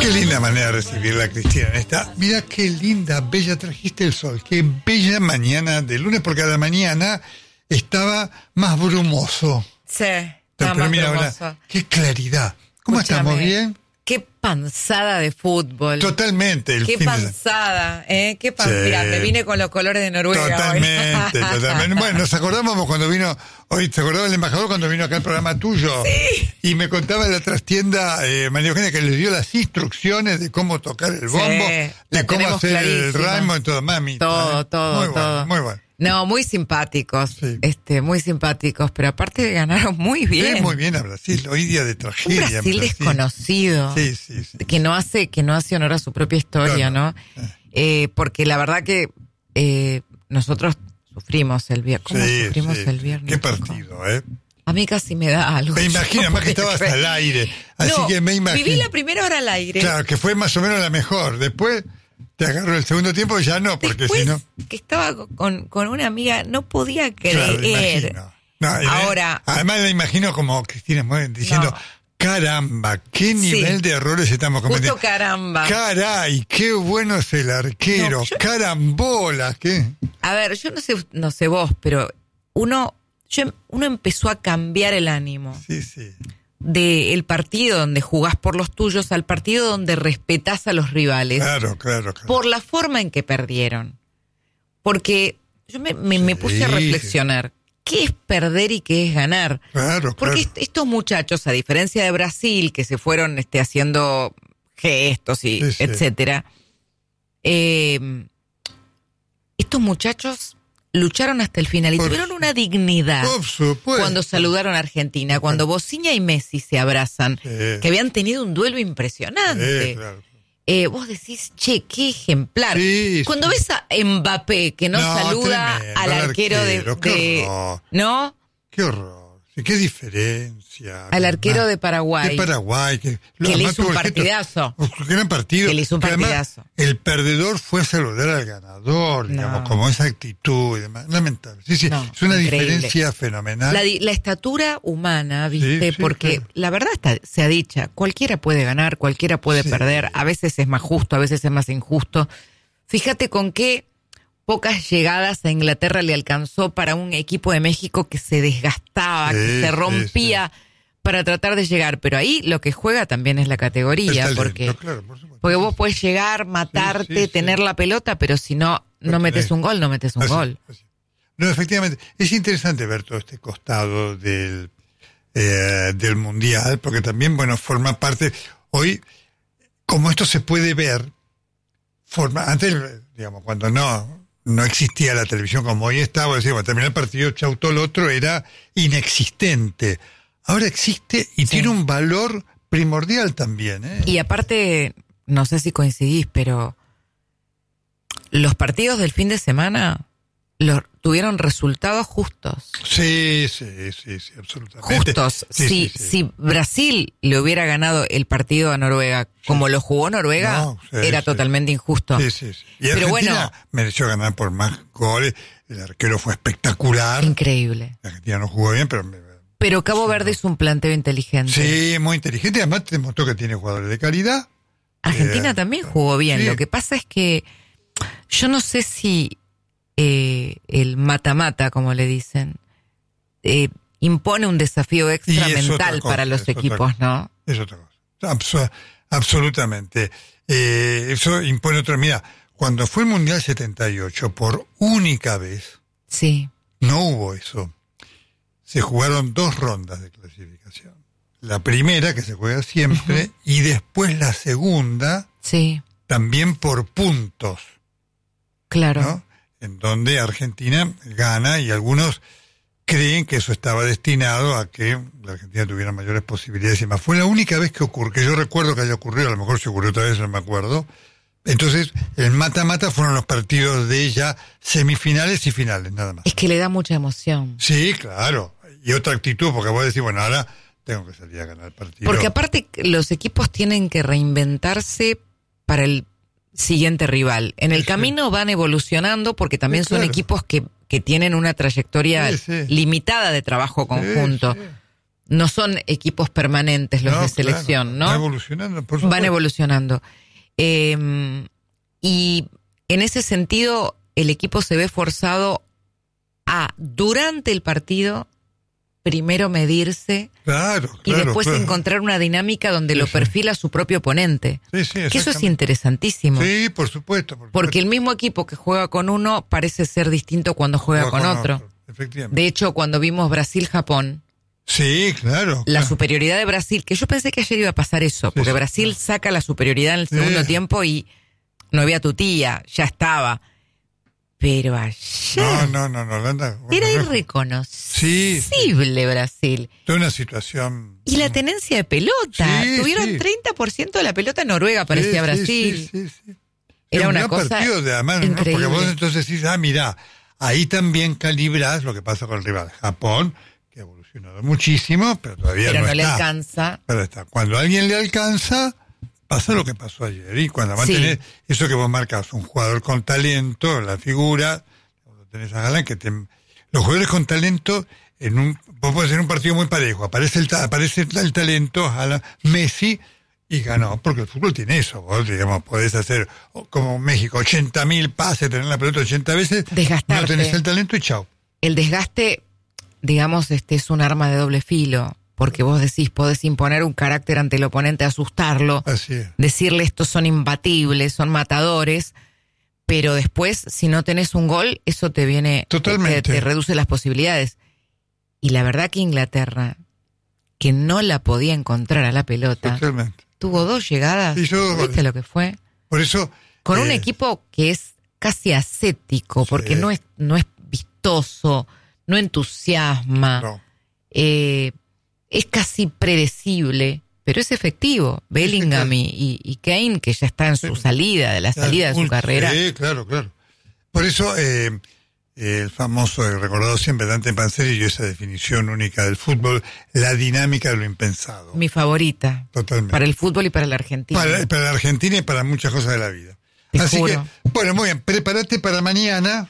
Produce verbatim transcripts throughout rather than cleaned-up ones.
Qué linda manera de recibirla, Cristina. Esta, mira qué linda, bella, trajiste el sol. Qué bella mañana de lunes, porque a la mañana estaba más brumoso. Sí, Pero, estaba pero más mira, brumoso. ahora, qué claridad. ¿Cómo Escúchame, estamos? ¿Bien? Qué panzada de fútbol. Totalmente. El Qué fin de- panzada, ¿eh? Qué pan... Sí. Mirá, me vine con los colores de Noruega hoy. Totalmente, totalmente. Bueno, nos acordábamos cuando vino, hoy se acordaba el embajador cuando vino acá al programa tuyo. Sí. Y me contaba en la trastienda, eh, María Eugenia, que les dio las instrucciones de cómo tocar el bombo, Sí, de lo cómo tenemos hacer el clarísimo. ritmo y todo, mami. Todo, todo, muy todo. Bueno, muy bueno. No, muy simpáticos, Sí. este, muy simpáticos, pero aparte ganaron muy bien. Sí, muy bien a Brasil, hoy día de Un tragedia. en Brasil desconocido, Sí, sí, sí. que no hace, que no hace honor a su propia historia, No, no. ¿no? Eh, porque la verdad que eh, nosotros sufrimos el viernes. ¿Cómo Sí, sufrimos sí. el viernes? Qué Chico? partido, ¿eh? A mí casi me da algo. Me Yo imagino, no más que podía estabas creer. al aire. Así No, que me imagino. viví la primera hora al aire. Claro, que fue más o menos la mejor. Después te agarro el segundo tiempo y ya no, porque Después, si no. que estaba con, con una amiga, no podía Claro, creer. imagino. No, y me- Ahora- Además la imagino como Cristina Moen diciendo, No. caramba, qué nivel Sí. de errores estamos cometiendo. Justo caramba. Caray, qué bueno es el arquero. No, yo- Carambola, ¿qué? A ver, yo no sé, no sé vos, pero uno, yo, uno empezó a cambiar el ánimo Sí, sí. del partido donde jugás por los tuyos al partido donde respetás a los rivales Claro, claro, claro. por la forma en que perdieron. Porque yo me, me, me puse a Sí. reflexionar, ¿qué es perder y qué es ganar? Claro, Porque claro. est- estos muchachos, a diferencia de Brasil, que se fueron este, haciendo gestos y Sí, sí. etcétera, eh, estos muchachos lucharon hasta el final y Por- tuvieron una dignidad Por supuesto. cuando saludaron a Argentina, cuando Bociña y Messi se abrazan, Sí. que habían tenido un duelo impresionante. Sí, claro. Eh, vos decís, che, qué ejemplar. Sí, Cuando sí. ves a Mbappé que no, No, saluda tremendo, al al arquero, arquero, de, qué de- horror. ¿no? Qué horror. Sí, qué diferencia. Al arquero de Paraguay. De Paraguay. Que, Que le además hizo un tuvo el gesto- partidazo. Un gran partido. Que le hizo un Que además partidazo. el perdedor fue a saludar al ganador, digamos, No. como esa actitud y demás. Lamentable. Sí, sí, No, es una increíble. diferencia fenomenal. La, di- la estatura humana, ¿viste? Sí, sí, Porque claro. la verdad está, se ha dicha, cualquiera puede ganar, cualquiera puede Sí. perder, a veces es más justo, a veces es más injusto. Fíjate con qué pocas llegadas a Inglaterra le alcanzó para un equipo de México que se desgastaba, Sí, que se sí, rompía para tratar de llegar. Pero ahí lo que juega también es la El categoría, talento, porque, claro, por supuesto. porque vos podés llegar, matarte, Sí, sí, sí. tener la pelota, pero si no, no No metes tenés. un gol, no metes un Así, gol. así. No, efectivamente. Es interesante ver todo este costado del, eh, del Mundial, porque también, bueno, forma parte. Hoy, como esto se puede ver, forma. Antes, digamos, cuando no. No existía la televisión como hoy está, vos decís, bueno, terminar el partido, chau, todo lo otro era inexistente. Ahora existe y Sí. tiene un valor primordial también, ¿eh? Y aparte, no sé si coincidís, pero los partidos del fin de semana los tuvieron resultados justos. Sí, sí, sí, sí, absolutamente. Justos. Sí, si, sí, sí. si Brasil le hubiera ganado el partido a Noruega como lo jugó Noruega, No, sí, era sí. totalmente injusto. Sí, sí, sí. Y Pero Argentina bueno. mereció ganar por más goles. El arquero fue espectacular. Increíble. Argentina no jugó bien, pero me- Pero Cabo Verde es un planteo inteligente. sí, muy inteligente. Además demostró que tiene jugadores de calidad. Argentina Eh, también jugó bien. sí. Lo que pasa es que yo no sé si eh, el mata-mata, como le dicen, eh, impone un desafío extra Y es otra mental cosa, para los es otra equipos, cosa. ¿no? Es otra cosa. Absu- absolutamente. Eh, eso impone otra. Mira, cuando fue el Mundial setenta y ocho, por única vez, Sí. no hubo eso. Se jugaron dos rondas de clasificación. La primera, que se juega siempre, Ujú. y después la segunda, Sí, también por puntos, claro. ¿no? En donde Argentina gana y algunos creen que eso estaba destinado a que la Argentina tuviera mayores posibilidades y más. Fue la única vez que ocurrió, que yo recuerdo que haya ocurrido, a lo mejor se ocurrió otra vez, no me acuerdo. Entonces, el mata-mata fueron los partidos de ya semifinales y finales, nada más. Es que le da mucha emoción. Sí, claro. Y otra actitud, porque vos decís, bueno, ahora tengo que salir a ganar el partido. Porque aparte los equipos tienen que reinventarse para el siguiente rival. En el Sí, camino van evolucionando porque también Sí, son claro. equipos que, que tienen una trayectoria Sí, sí. limitada de trabajo conjunto. Sí, sí. no son equipos permanentes los no, de selección, claro, ¿no? Van evolucionando, por supuesto. Van evolucionando. Eh, y en ese sentido, el equipo se ve forzado a, durante el partido, primero medirse claro, claro, y después claro. encontrar una dinámica donde sí, lo sí. perfila su propio oponente. Sí, sí, que eso es interesantísimo. Sí, por supuesto. Por supuesto. Porque el mismo equipo que juega con uno parece ser distinto cuando juega, juega con, con otro. otro. Efectivamente. De hecho, cuando vimos Brasil-Japón, sí, claro. la claro. superioridad de Brasil, que yo pensé que ayer iba a pasar eso, porque sí, sí, Brasil claro. saca la superioridad en el segundo sí. tiempo y no había tu tía, ya estaba. Pero ayer no, no, no, no, Holanda, bueno, era no. irreconocible sí, sí. Brasil. Toda una situación. Y la tenencia de pelota. Sí, Tuvieron sí. treinta por ciento de la pelota Noruega, parecía sí, Brasil. Sí, sí, sí, sí. Era un una cosa partido de mano, ¿no? Porque vos entonces decís, ah, mirá, ahí también calibrás lo que pasa con el rival. Japón, que ha evolucionado muchísimo, pero todavía pero no, no está. le alcanza. Pero está. Cuando a alguien le alcanza, pasa lo que pasó ayer. Y cuando sí. tenés eso que vos marcas, un jugador con talento, la figura, cuando tenés a Haaland, que te, los jugadores con talento, en un, vos podés tener un partido muy parejo, aparece el, aparece el talento, Haaland, Messi, y ganó, porque el fútbol tiene eso, vos, digamos, podés hacer, como México, ochenta mil pases, tener la pelota ochenta veces, desgastarte. No tenés el talento y chau. El desgaste, digamos, este es un arma de doble filo. Porque vos decís, podés imponer un carácter ante el oponente, asustarlo, Así es. Decirle estos son imbatibles, son matadores, pero después, si no tenés un gol, eso te viene, Totalmente. Te, te reduce las posibilidades. Y la verdad que Inglaterra, que no la podía encontrar a la pelota, Totalmente. tuvo dos llegadas, sí, yo, ¿viste lo que fue? Por eso... Con eh, un equipo que es casi ascético, sí. porque no es, no es vistoso, no entusiasma, no. eh... es casi predecible, pero es efectivo. Bellingham y, y, y Kane, que ya está en su salida, de la salida de su carrera. Sí, claro, claro. Por eso eh, el famoso, el recordado siempre Dante Panzeri y esa definición única del fútbol, la dinámica de lo impensado. Mi favorita. Totalmente. Para el fútbol y para la Argentina. Para, para la Argentina y para muchas cosas de la vida. Te Así juro. que, bueno, muy bien, prepárate para mañana.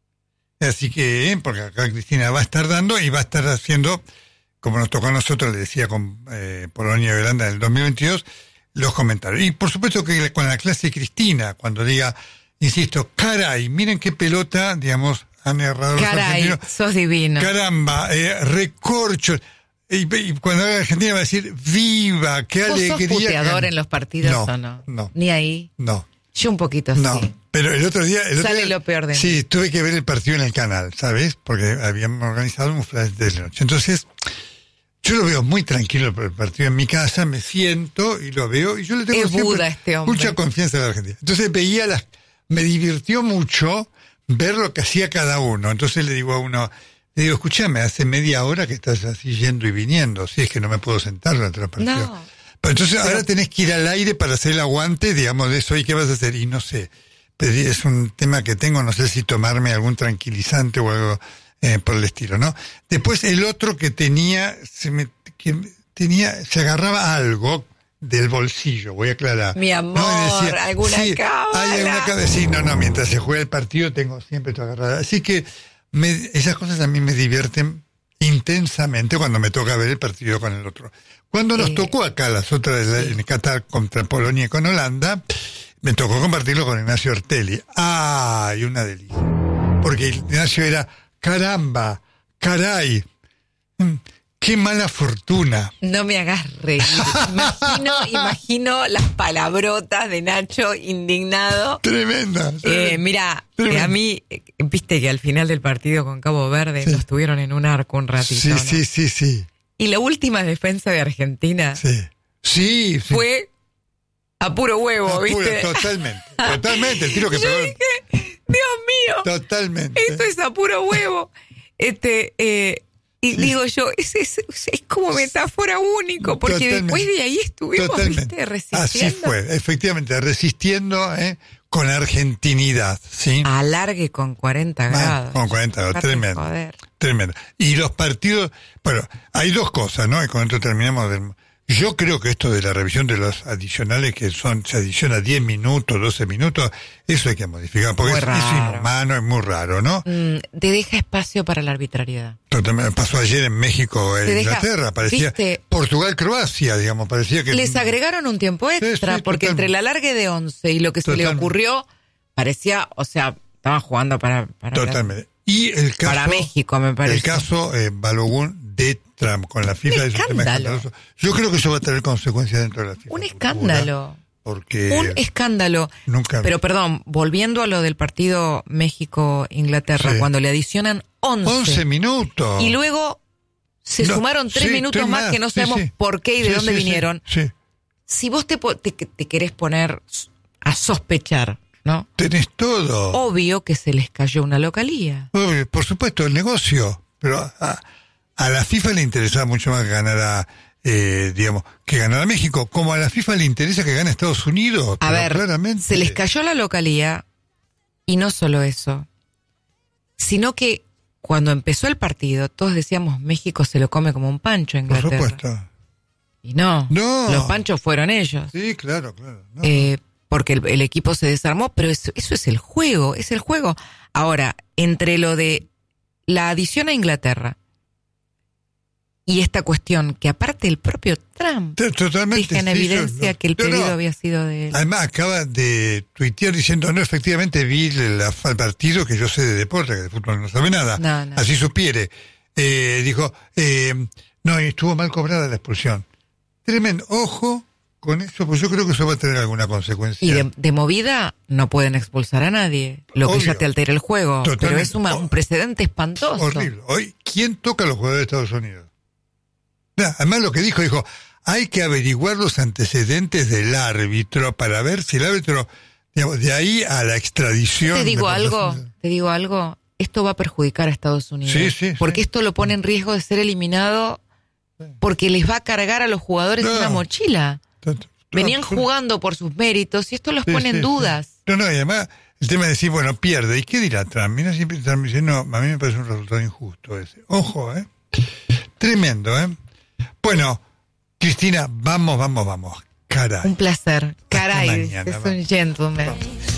Así que, eh, porque acá Cristina va a estar dando y va a estar haciendo... como nos tocó a nosotros, le decía con eh, Polonia y Holanda en el dos mil veintidós, los comentarios. Y por supuesto que con la clase de Cristina, cuando diga, insisto, caray, miren qué pelota, digamos, han errado los caray, argentinos. Sos divino. Caramba, eh, recorcho. Y, y cuando la Argentina va a decir, viva, qué ¿Vos alegría. ¿Sos puteador que... en los partidos no, o no? No. Ni ahí. No. Yo un poquito no. sí. Pero el otro día... El otro Sale día, lo peor de mí. Sí, tuve que ver el partido en el canal, ¿sabes? Porque habíamos organizado un flash de la noche. Entonces... yo lo veo muy tranquilo por el partido en mi casa, me siento y lo veo y yo le tengo es siempre Buda este hombre. mucha confianza en la Argentina. Entonces veía las, me divirtió mucho ver lo que hacía cada uno. Entonces le digo a uno, le digo, escúchame, hace media hora que estás así yendo y viniendo, si es que no me puedo sentar durante la partida. No. Pero entonces Pero... ahora tenés que ir al aire para hacer el aguante, digamos, de eso, ¿y qué vas a hacer? Y no sé, pero es un tema que tengo, no sé si tomarme algún tranquilizante o algo eh, por el estilo, ¿no? Después el otro que tenía, se me, que tenía, se agarraba algo del bolsillo, voy a aclarar. Mi amor, ¿no? Decía, alguna sí, cábala. Hay alguna cábala. Sí, no, no, mientras se juega el partido tengo siempre todo agarrado. Así que me, esas cosas a mí me divierten intensamente cuando me toca ver el partido con el otro. Cuando nos sí. tocó acá las otras sí. en Qatar contra Polonia y con Holanda, me tocó compartirlo con Ignacio Ortelli. ¡Ay, una delicia! Porque Ignacio era, caramba, caray, qué mala fortuna. No me hagas reír. Imagino, imagino las palabrotas de Nacho indignado. Tremenda. Eh, mira, eh, a mí, eh, viste que al final del partido con Cabo Verde sí. nos tuvieron en un arco un ratito. Sí, ¿no? sí, sí, sí. Y la última defensa de Argentina sí. Sí, sí. fue a puro huevo, a ¿viste? Puro, totalmente, totalmente. El tiro que Yo pegó. dije, Dios mío. Totalmente. Esto es a puro huevo. Este, eh, y sí. digo yo, es, es, es como metáfora único, porque totalmente. Después de ahí estuvimos, totalmente. ¿viste? Resistiendo. Así fue, efectivamente, resistiendo, ¿eh? Con argentinidad, ¿sí? Alargue con cuarenta grados. Con cuarenta grados, tremendo. Joder. Tremendo. Y los partidos, bueno, hay dos cosas, ¿no? Y con esto terminamos del, Yo creo que esto de la revisión de los adicionales, que son se adiciona diez minutos, doce minutos, eso hay que modificar, porque es, es inhumano, es muy raro, ¿no? Mm, te deja espacio para la arbitrariedad. Totalmente. Pasó ayer en México, en Te Inglaterra, deja, parecía ¿viste? Portugal-Croacia, digamos, parecía que... Les agregaron un tiempo extra, Sí, sí, porque totalmente. entre el alargue de once y lo que se Totalmente. le ocurrió, parecía, o sea, estaban jugando para... para Totalmente. Y el caso... Para México, me parece. El caso eh, Balogun de Trump con la FIFA Un es un tema escándalo. escandaloso. Yo creo que eso va a tener consecuencias dentro de la FIFA. Un escándalo. Porque... Un escándalo. Nunca... Pero perdón, volviendo a lo del partido México-Inglaterra, Sí. cuando le adicionan once. once minutos. Y luego se No, sumaron tres sí, minutos tres más, más, que no sí, sabemos sí. por qué y de Sí, dónde sí, sí, vinieron. Sí. Si vos te, po- te, te querés poner a sospechar, ¿no? Tenés todo. Obvio que se les cayó una localía. Obvio, por supuesto, el negocio. Pero a, a la FIFA le interesaba mucho más que ganara, eh, digamos, que ganara México. Como a la FIFA le interesa que gane Estados Unidos. A pero ver, claramente... se les cayó la localía y no solo eso, sino que cuando empezó el partido todos decíamos México se lo come como un pancho a Por Inglaterra. supuesto. Y no, No. los panchos fueron ellos. Sí, claro, claro. No. Eh, porque el, el equipo se desarmó, pero eso, eso es el juego, es el juego. Ahora, entre lo de la adición a Inglaterra y esta cuestión, que aparte el propio Trump T- Totalmente. deja en sí, evidencia yo- que el no, no. pedido había sido de él. Además, acaba de tuitear diciendo, no, efectivamente vi el, el partido, que yo sé de deporte, que de fútbol no sabe nada. No, no. Así supiere. Eh, dijo, eh, no, y estuvo mal cobrada la expulsión. Tremendo. Ojo con eso, pues yo creo que eso va a tener alguna consecuencia. Y de, de movida no pueden expulsar a nadie, lo que Obvio. ya te altera el juego. Totalmente. Pero es una- un precedente espantoso. Horrible. Hoy, ¿quién toca a los jugadores de Estados Unidos? Nah, además lo que dijo, dijo, hay que averiguar los antecedentes del árbitro para ver si el árbitro, digamos, de ahí a la extradición... Te digo me algo, parece- te digo algo, esto va a perjudicar a Estados Unidos. Sí, sí, porque sí. esto lo pone en riesgo de ser eliminado porque les va a cargar a los jugadores No. una mochila. Tanto- Venían no, jugando por sus méritos y esto los sí, pone sí, en dudas. sí. No, no, y además el tema de decir, bueno, pierde. ¿Y qué dirá Trump? Mira, siempre Trump dice, no, a mí me parece un resultado injusto ese. Ojo, ¿eh? Tremendo, ¿eh? Bueno, Cristina, vamos, vamos, vamos. Caray. Un placer. Caray, mañana, es va. un gentleman.